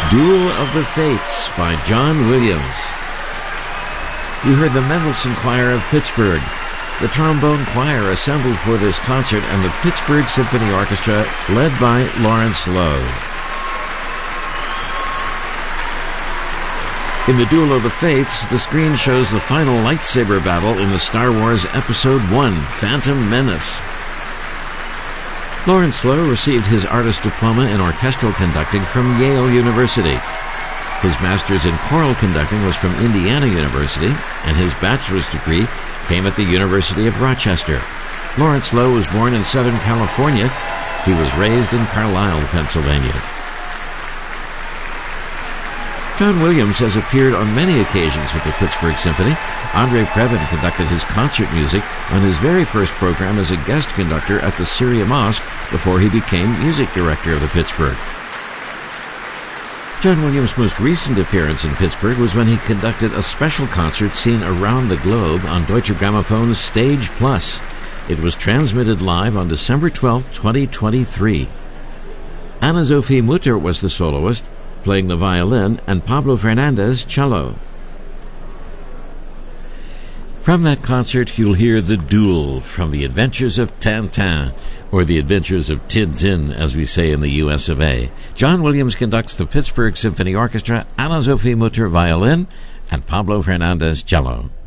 Duel of the Fates by John Williams. You heard the Mendelssohn Choir of Pittsburgh, the trombone choir assembled for this concert, and the Pittsburgh Symphony Orchestra led by Lawrence Lowe. In the Duel of the Fates, the screen shows the final lightsaber battle in the Star Wars Episode I, Phantom Menace. Lawrence Lowe received his artist diploma in orchestral conducting from Yale University. His master's in choral conducting was from Indiana University, and his bachelor's degree came at the University of Rochester. Lawrence Lowe was born in Southern California. He was raised in Carlisle, Pennsylvania. John Williams has appeared on many occasions with the Pittsburgh Symphony. Andre Previn conducted his concert music on his very first program as a guest conductor at the Syria Mosque before he became music director of the Pittsburgh. John Williams' most recent appearance in Pittsburgh was when he conducted a special concert seen around the globe on Deutsche Gramophone's Stage Plus. It was transmitted live on December 12, 2023. Anna-Sophie Mutter was the soloist, playing the violin, and Pablo Fernandez cello. From that concert, you'll hear The Duel from The Adventures of Tintin, or The Adventures of Tintin, as we say in the US of A. John Williams conducts the Pittsburgh Symphony Orchestra, Anna-Sophie Mutter violin, and Pablo Fernandez cello.